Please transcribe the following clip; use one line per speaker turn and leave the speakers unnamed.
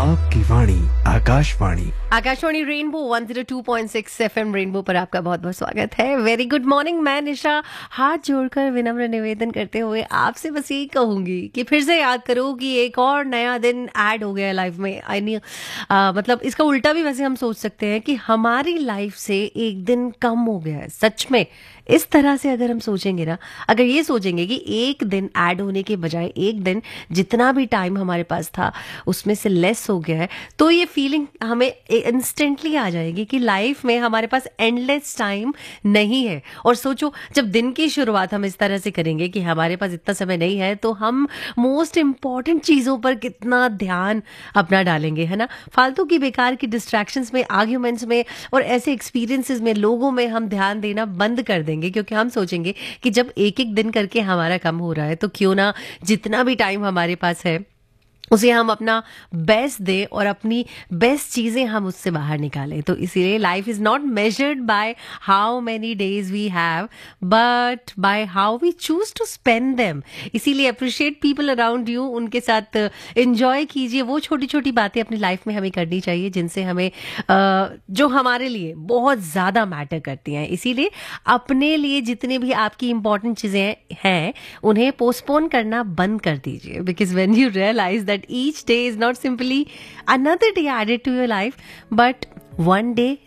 आपकी वाणी Akashvani.
Akashvani rainbow 102.6 FM rainbow पर आपका बहुत बहुत स्वागत है। Very good morning. मैं निशा हाथ जोड़कर विनम्र निवेदन करते हुए आपसे बस यही कहूंगी कि फिर से याद करो कि एक और नया दिन ऐड हो गया है लाइफ में। आई नी मतलब इसका उल्टा भी वैसे हम सोच सकते हैं कि हमारी लाइफ से एक दिन कम हो गया है। सच में इस तरह से अगर हम सोचेंगे ना, अगर ये सोचेंगे कि एक दिन ऐड होने के बजाय एक दिन जितना भी टाइम हमारे पास था उसमें से लेस हो गया है, तो ये फीलिंग हमें इंस्टेंटली आ जाएगी कि लाइफ में हमारे पास एंडलेस टाइम नहीं है। और सोचो, जब दिन की शुरुआत हम इस तरह से करेंगे कि हमारे पास इतना समय नहीं है, तो हम मोस्ट इंपॉर्टेंट चीजों पर कितना ध्यान अपना डालेंगे, है ना। फालतू की बेकार की डिस्ट्रैक्शंस में, आर्ग्यूमेंट्स में और ऐसे एक्सपीरियंसेस में, लोगों में हम ध्यान देना बंद कर देंगे, क्योंकि हम सोचेंगे कि जब एक एक दिन करके हमारा कम हो रहा है तो क्यों ना जितना भी टाइम हमारे पास है उसे हम अपना बेस्ट दें और अपनी बेस्ट चीजें हम उससे बाहर निकालें। तो इसीलिए life is not measured by how many days we have, but by how we choose to spend them. इसीलिए अप्रिशिएट पीपल अराउंड यू, उनके साथ एंजॉय कीजिए। वो छोटी छोटी बातें अपनी लाइफ में हमें करनी चाहिए जिनसे हमें जो हमारे लिए बहुत ज्यादा मैटर करती हैं। इसीलिए अपने लिए जितने भी आपकी इंपॉर्टेंट चीजें हैं उन्हें पोस्टपोन करना बंद कर दीजिए, because when you realise that each day is not simply another day added to your life, but one day